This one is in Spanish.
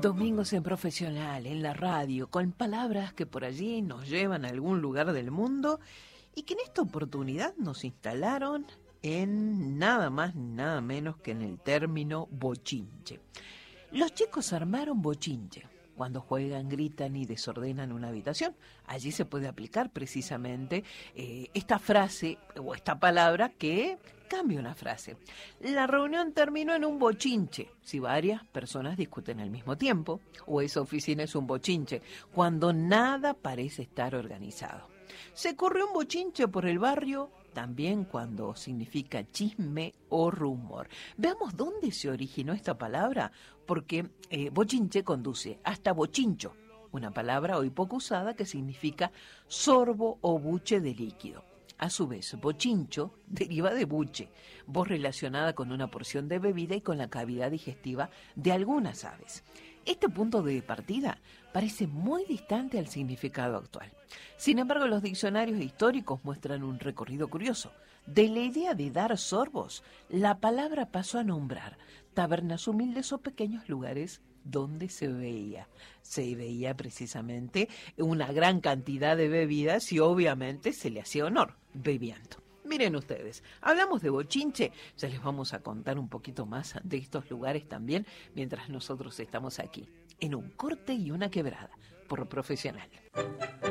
Domingos en Profesional, en la radio, con palabras que por allí nos llevan a algún lugar del mundo y que en esta oportunidad nos instalaron en nada más ni nada menos que en el término bochinche. Los chicos armaron bochinche. Cuando juegan, gritan y desordenan una habitación. Allí se puede aplicar precisamente esta frase o esta palabra que cambia una frase. La reunión terminó en un bochinche si varias personas discuten al mismo tiempo, o esa oficina es un bochinche cuando nada parece estar organizado. Se corrió un bochinche por el barrio también cuando significa chisme o rumor. Veamos dónde se originó esta palabra, porque bochinche conduce hasta bochincho, una palabra hoy poco usada que significa sorbo o buche de líquido. A su vez, bochincho deriva de buche, voz relacionada con una porción de bebida y con la cavidad digestiva de algunas aves. Este punto de partida parece muy distante al significado actual. Sin embargo, los diccionarios históricos muestran un recorrido curioso. De la idea de dar sorbos, la palabra pasó a nombrar tabernas humildes o pequeños lugares donde se veía precisamente una gran cantidad de bebidas y obviamente se le hacía honor bebiendo. Miren ustedes, hablamos de bochinche, ya les vamos a contar un poquito más de estos lugares también mientras nosotros estamos aquí, en un corte y una quebrada, por Profesional.